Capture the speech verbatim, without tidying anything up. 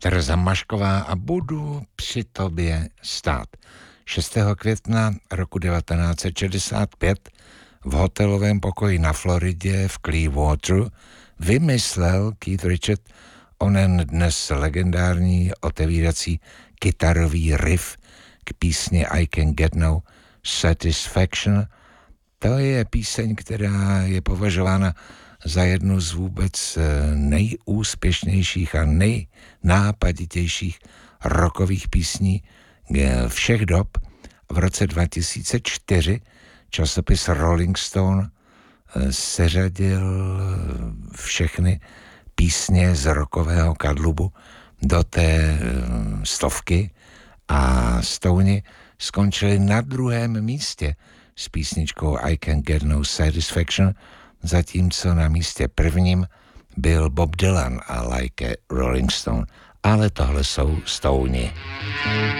Tereza Mašková a Budu při tobě stát. šestého května roku devatenáct set šedesát pět v hotelovém pokoji na Floridě v Clearwateru vymyslel Keith Richard onen dnes legendární otevírací kytarový riff k písni I Can Get No Satisfaction. To je píseň, která je považována za jednu z vůbec nejúspěšnějších a nejnápaditějších rockových písní všech dob. V roce dva tisíce čtyři časopis Rolling Stone seřadil všechny písně z rockového kadlubu do té stovky a Stoni skončili na druhém místě s písničkou I Can Get No Satisfaction, zatímco na místě prvním byl Bob Dylan a Like a Rolling Stone. Ale tohle jsou Stoni.